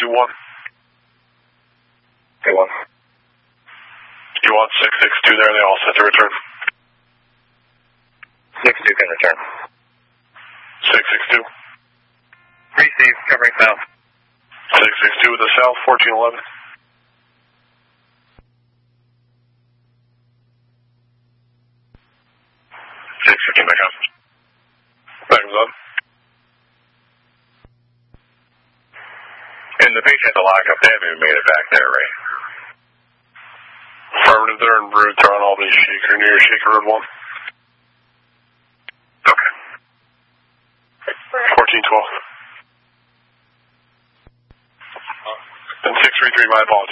221. Okay, 1. You want 662 there, they all set to return. 62 can return. 662. Receive, covering south. 662 with the south, 1411. 615 back up. Back up. And the patient at the lockup, they haven't even made it back there, right? Affirmative, they're en route. They're on Albany Shaker, near Shaker Road 1. Okay. 1412. And 633, my apologies.